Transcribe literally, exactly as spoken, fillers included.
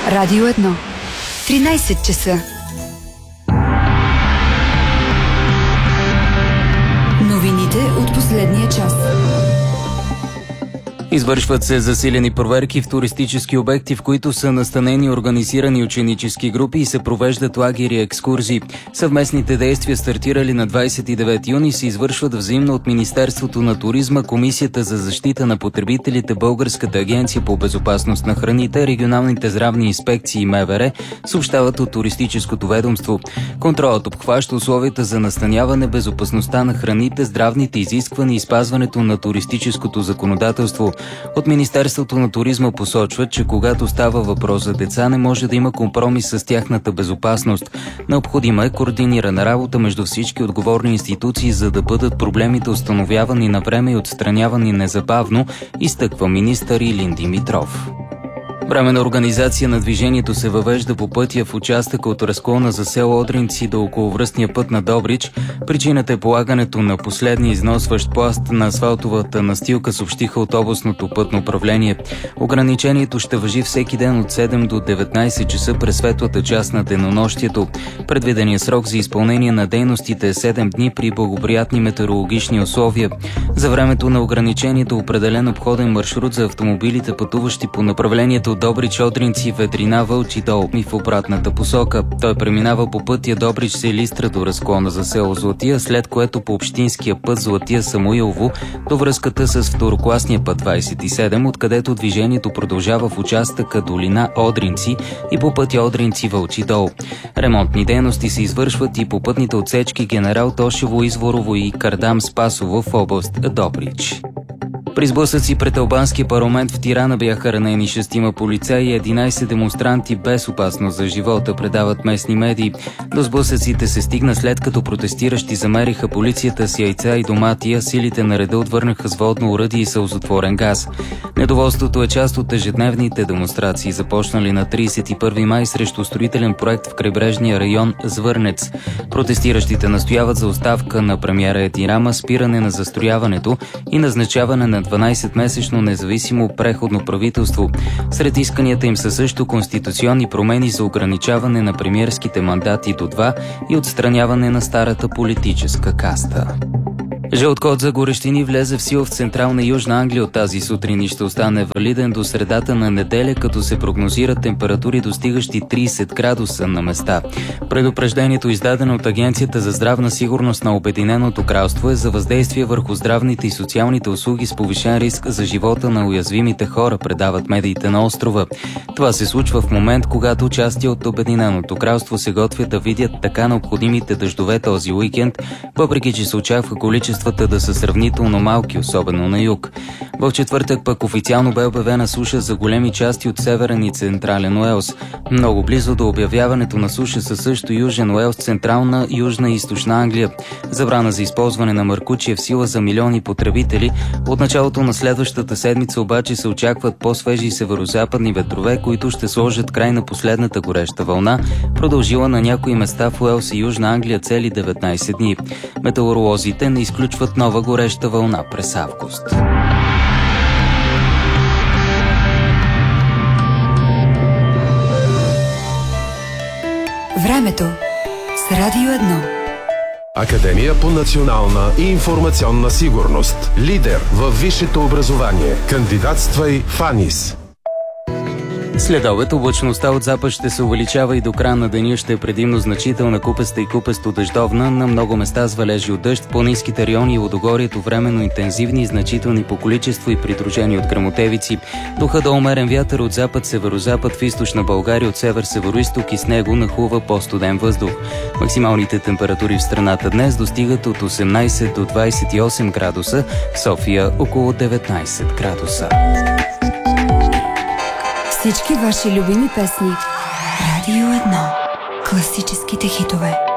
Радио едно. тринайсет часа. Новините от последния час. Извършват се засилени проверки в туристически обекти, в които са настанени организирани ученически групи и се провеждат лагери и екскурзии. Съвместните действия, стартирали на двайсет и девети юни, се извършват взаимно от Министерството на туризма, Комисията за защита на потребителите, Българската агенция по безопасност на храните, регионалните здравни инспекции и МВР, съобщават от туристическото ведомство. Контролът обхваща условията за настаняване, безопасността на храните, здравните изисквания и спазването на туристическото законодателство. От Министерството на туризма посочват, че когато става въпрос за деца, не може да има компромис с тяхната безопасност. Необходима е координирана работа между всички отговорни институции, за да бъдат проблемите установявани на време и отстранявани незабавно, изтъква министър Илин Димитров. Временна организация на движението се въвежда по пътя в участъка от разклона за село Одринци до околовръстния път на Добрич. Причината е полагането на последния износващ пласт на асфалтовата настилка, съобщиха от областното пътно управление. Ограничението ще важи всеки ден от седем до деветнайсет часа през светлата част на денонощието. Предвиденият срок за изпълнение на дейностите е седем дни при благоприятни метеорологични условия. За времето на ограничението е определен обходен маршрут за автомобилите, пътуващи по направлението Добрич, Одринци, Ветрина, Вълчи дол и в обратната посока. Той преминава по пътя Добрич Селистра до разклона за село Златия, след което по общинския път Златия Самуилово до връзката с второкласния път двайсет и седем, откъдето движението продължава в участъка Долина Одринци и по пътя Одринци Вълчи дол. Ремонтни дейности се извършват и по пътните отсечки Генерал Тошево, Изворово и Кардам Спасово в област Добрич. При сблъсъци пред албанския парламент в Тирана бяха ранени шестима полицаи и единайсет демонстранти без опасност за живота, предават местни медии. До сблъсъците се стигна след като протестиращи замериха полицията с яйца и домати, а силите на реда отвърнаха с водно оръдие и сълзотворен газ. Недоволството е част от ежедневните демонстрации, започнали на трийсет и първи май срещу строителен проект в крайбрежния район Звърнец. Протестиращите настояват за оставка на премиера Еди Рама, спиране на застрояването и назначаване на дванайсетмесечно независимо преходно правителство. Сред исканията им са също конституционни промени за ограничаване на премиерските мандати до два и отстраняване на старата политическа каста. Жълт код за горещини влезе в сила в Централна и Южна Англия от тази сутрин и ще остане валиден до средата на неделя, като се прогнозират температури достигащи трийсет градуса на места. Предупреждението, издадено от Агенцията за здравна сигурност на Обединеното кралство, е за въздействие върху здравните и социалните услуги с повишен риск за живота на уязвимите хора, предават медиите на острова. Това се случва в момент, когато части от Обединеното кралство се готвят да видят така необходимите дъждове този уикенд, въпреки че се очаква количество да са сравнително малки, особено на юг. В четвъртък пък официално бе обявена суша за големи части от Северен и Централен Уелс. Много близо до обявяването на суша са също Южен Уелс, Централна, Южна и Източна Англия. Забрана за използване на мъркучи е в сила за милиони потребители. От началото на следващата седмица обаче се очакват по-свежи северозападни ветрове, които ще сложат край на последната гореща вълна, продължила на някои места в Уелс и Южна Англия цели деветнайсет дни. Метеоролозите не изключват нова гореща вълна през август. Времето с Радио едно. Академия по национална и информационна сигурност. Лидер във висшето образование. Кандидатствай в АНИС. След обед облачността от запад ще се увеличава и до края на деня ще е предимно значителна купеста и купесто-дъждовна, на много места с валежи от дъжд, по ниските райони и лудогорието временно интензивни и значителни по количество и придружени от гръмотевици. Духа до умерен вятър от запад-северозапад в източна България, от север-североизток и с него нахлува по-студен въздух. Максималните температури в страната днес достигат от осемнайсет до двайсет и осем градуса, в София около деветнайсет градуса. Всички ваши любими песни. Радио едно. Класическите хитове.